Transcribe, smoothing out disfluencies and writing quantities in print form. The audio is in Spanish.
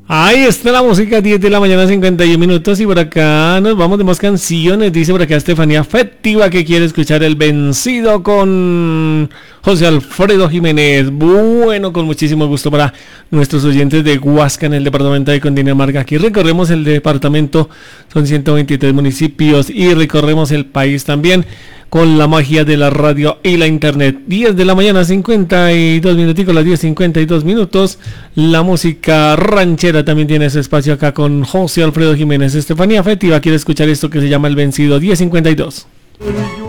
Ahí está la música, 10 de la mañana, 51 minutos. Y por acá nos vamos de más canciones. Dice por acá Estefanía Afectiva que quiere escuchar El Vencido con José Alfredo Jiménez. Bueno, con muchísimo gusto para nuestros oyentes de Huasca en el departamento de Cundinamarca. Aquí recorremos el departamento, son 123 municipios y recorremos el país también con la magia de la radio y la internet. 10 de la mañana, 52 minuticos, las 10:52 minutos. La música ranchera también tiene ese espacio acá con José Alfredo Jiménez. Estefanía Afectiva quiere escuchar esto que se llama El Vencido, 10:52.